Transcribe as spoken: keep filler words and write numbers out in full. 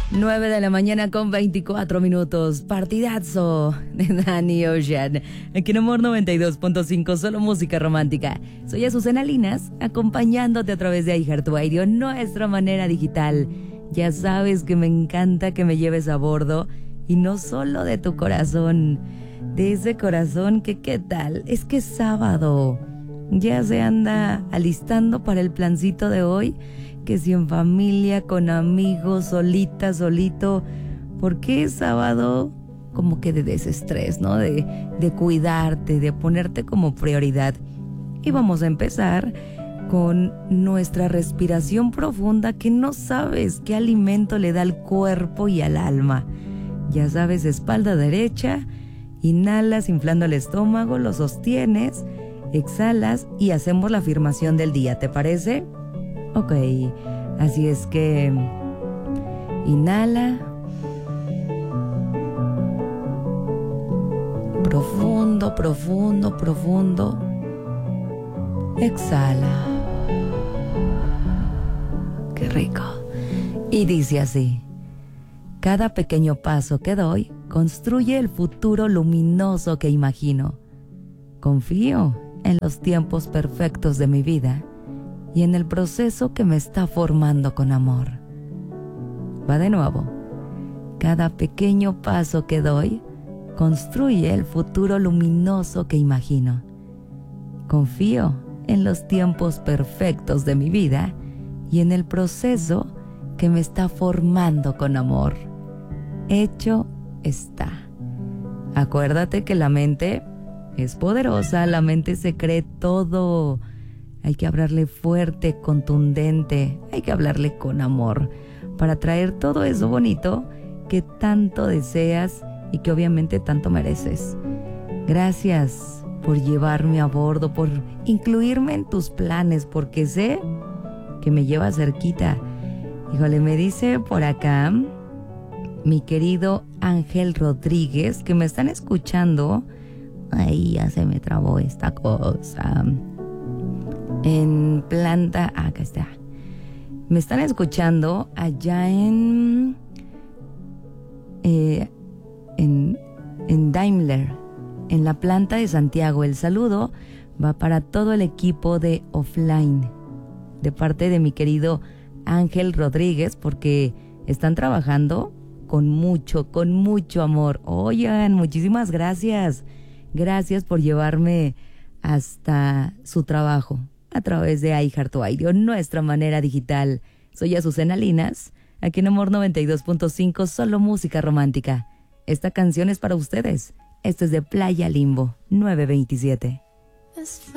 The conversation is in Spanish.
nueve de la mañana con veinticuatro minutos. Partidazo de Danny Ocean. Aquí en Amor noventa y dos punto cinco, solo música romántica. Soy Azucena Linas, acompañándote a través de iHeartRadio, nuestra manera digital. Ya sabes que me encanta que me lleves a bordo. Y no solo de tu corazón, de ese corazón que, ¿qué tal? Es que es sábado. Ya se anda alistando para el plancito de hoy. Que si en familia, con amigos, solita, solito, porque es sábado como que de desestrés, ¿no? De, de cuidarte, de ponerte como prioridad. Y vamos a empezar con nuestra respiración profunda, que no sabes qué alimento le da al cuerpo y al alma. Ya sabes, espalda derecha, inhalas inflando el estómago, lo sostienes, exhalas y hacemos la afirmación del día, ¿te parece? Ok, así es que inhala, profundo, profundo, profundo, exhala, qué rico, y dice así: cada pequeño paso que doy construye el futuro luminoso que imagino. Confío en los tiempos perfectos de mi vida y en el proceso que me está formando con amor. Va de nuevo. Cada pequeño paso que doy construye el futuro luminoso que imagino. Confío en los tiempos perfectos de mi vida y en el proceso que me está formando con amor. Hecho está. Acuérdate que la mente es poderosa, la mente se cree todo. Hay que hablarle fuerte, contundente, hay que hablarle con amor para traer todo eso bonito que tanto deseas y que obviamente tanto mereces. Gracias por llevarme a bordo, por incluirme en tus planes, porque sé que me lleva cerquita. Híjole, me dice por acá mi querido Ángel Rodríguez que me están escuchando. Ahí ya se me trabó esta cosa. En planta, ah, acá está. Me están escuchando allá en, eh, en, en Daimler, en la planta de Santiago. El saludo va para todo el equipo de Offline, de parte de mi querido Ángel Rodríguez, porque están trabajando con mucho, con mucho amor. Oigan, muchísimas gracias. Gracias por llevarme hasta su trabajo a través de iHeartRadio, nuestra manera digital. Soy Azucena Linas, aquí en Amor noventa y dos punto cinco, solo música romántica. Esta canción es para ustedes. Esto es de Playa Limbo, nueve veintisiete.